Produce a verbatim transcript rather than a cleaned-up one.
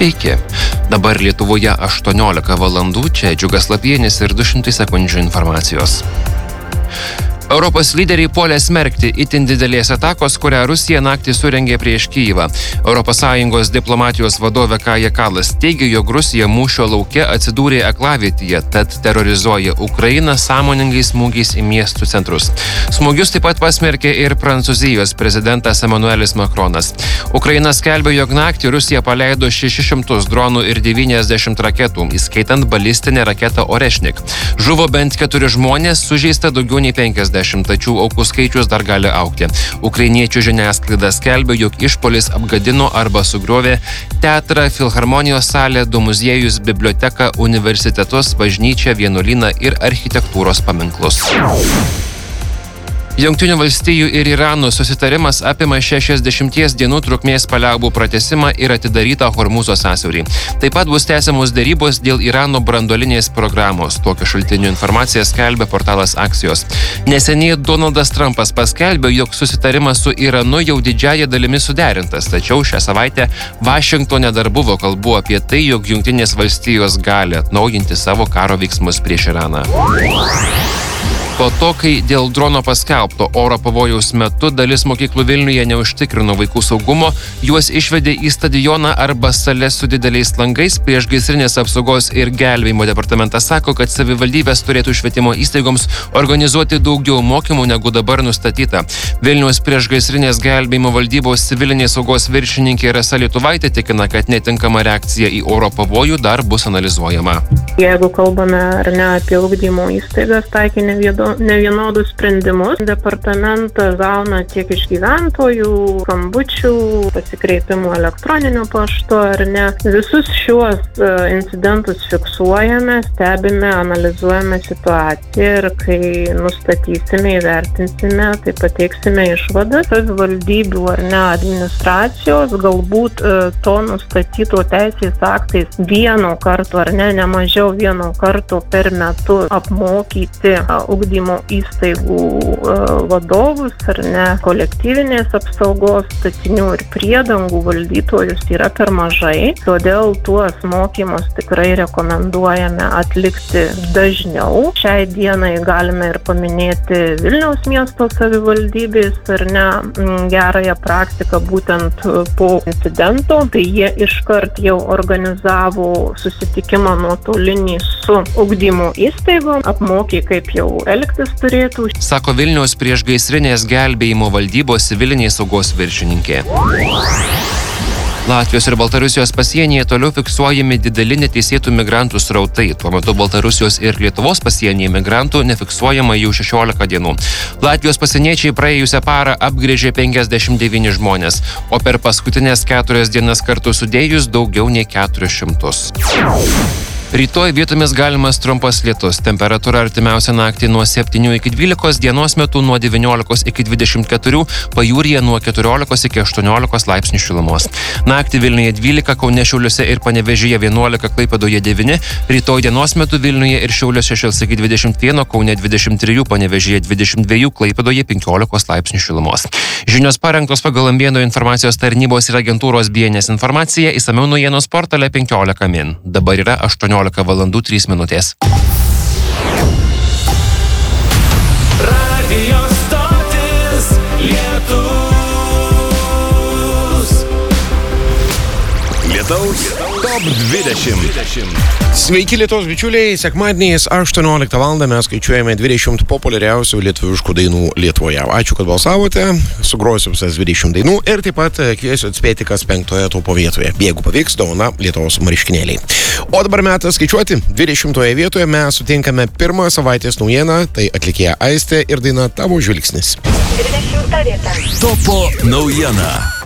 Sveiki. Dabar Lietuvoje aštuoniolika valandų, čia Džiugas Lapienis ir du šimtai sekundžių informacijos. Europos lyderiai puolė smerkti itin didelės atakos, kurią Rusija naktį surengė prieš Kyjivą. Europos Sąjungos diplomatijos vadovė Kaja Kallas teigia, jog Rusija mūšio lauke atsidūrė aklavietėje, tad terorizuoja Ukrainą sąmoningais smūgiais į miestų centrus. Smūgius taip pat pasmerkė ir Prancūzijos prezidentas Emmanuelis Macronas. Ukraina skelbia, jog naktį Rusija paleido šešis šimtus dronų ir devyniasdešimt raketų, įskaitant balistinę raketą Orešnik. Žuvo bent keturi žmonės, sužeista daugiau nei penkiasdešimt. Tačiau aukų skaičius dar gali augti. Ukrainiečių žiniasklaida skelbia, jog išpuolis apgadino arba sugriovė teatrą, filharmonijos salę, du muziejus, biblioteką, universitetus, bažnyčią, vienuolyną ir architektūros paminklus. Jungtinių valstijų ir Irano susitarimas apima šešiasdešimties dienų trukmės paliaubų pratęsimą ir atidarytą Hormūzo sąsiaurį. Taip pat bus tęsiamos derybos dėl Irano branduolinės programos. Tokią šaltinių informaciją skelbia portalas Axios. Neseniai Donaldas Trumpas paskelbė, jog susitarimas su Iranu jau didžiąja dalimi suderintas, tačiau šią savaitę Vašingtone dar buvo kalbų apie tai, jog Jungtinės valstijos gali atnaujinti savo karo veiksmus prieš Iraną. Po to, kai dėl drono paskelbto oro pavojaus metu dalis mokyklų Vilniuje neužtikrino vaikų saugumo, juos išvedė į stadioną arba sales su dideliais langais, priešgaisrinės apsaugos ir gelbėjimo departamentas sako, kad savivaldybės turėtų švietimo įstaigoms organizuoti daugiau mokymų negu dabar nustatyta. Vilniaus priešgaisrinės gelbėjimo valdybos civilinės saugos viršininkė Rasa Lietuvaitė tikina, kad netinkama reakcija į oro pavojų dar bus analizuojama. Jeigu kalbame ar ne apie ugdymo įstaigas, taikė nevienodus sprendimus. Departamentas gauna tiek iš gyventojų, skambučių, pasikreipimų elektroniniu paštu ar ne. Visus šiuos incidentus fiksuojame, stebime, analizuojame situaciją ir kai nustatysime, įvertinsime, tai pateiksime išvadas savivaldybių ar ne administracijos, galbūt to nustatyto teisės aktais vieno karto ar ne, ne mažiau vieno karto per metus apmokyti ugdymo įstaigų vadovus ar ne, kolektyvinės apsaugos statinių ir priedangų valdytojus yra per mažai, todėl tuos mokymus tikrai rekomenduojame atlikti dažniau. Šiai dienai galime ir paminėti Vilniaus miesto savivaldybės ar ne gerąją praktiką būtent po incidento, tai jie iškart jau organizavo susitikimą nuotolinį su ugdymo įstaigom, apmokė kaip jau elgtis turėtų. Sako Vilniaus priešgaisrinės gelbėjimo valdybos civilinės saugos viršininkė. Latvijos ir Baltarusijos pasienyje toliau fiksuojami dideli neteisėtų migrantų srautai. Tuo metu Baltarusijos ir Lietuvos pasienyje migrantų nefiksuojama jau šešiolika dienų. Latvijos pasieniečiai praėjusią parą apgręžė penkiasdešimt devynis žmonės, o per paskutinės keturias dienas kartu sudėjus daugiau nei keturis šimtus. Rytoj vietomis galimas trumpas lietus. Temperatūra artimiausią naktį nuo septynių iki dvylikos, dienos metu nuo devyniolikos iki dvidešimt keturių, pajūryje nuo keturiolikos iki aštuoniolikos laipsnių šilumos. Naktį Vilniuje dvylika, Kaune, Šiauliuose ir Panevėžyje vienuolika, Klaipėdoje devyni, rytoj dienos metu Vilniuje ir Šiauliuose šils iki dvidešimt vieno, Kaune dvidešimt trijų, Panevėžyje dvidešimt dviejų, Klaipėdoje penkiolikos laipsnių šilumos. Žinios parengtos pagal Ambėno informacijos tarnybos ir agentūros B N S informaciją, išsamiau naujienos portale penkiolika min. Dabar yra aštuoniolika valandų trys minutės. Radio stotis Lietus. Lietaus top dvidešimt. Sveiki Lietuvos bičiuliai, sekmadieniais aštuonioliktą valandą mes skaičiuojame dvidešimt populiariausių lietuviškų dainų Lietuvoje. Ačiū, kad balsavote, sugrosiu visas dvidešimt dainų ir taip pat kviesiu atspėti, kas penktoje topo vietoje. Jeigu pavyks, dovana Lietuvos marškinėliai. O dabar metas skaičiuoti. dvidešimtoje vietoje mes sutinkame pirmą savaitės naujieną, tai atlikėja Aistė ir daina Tavo žvilgsnis. Topo naujiena.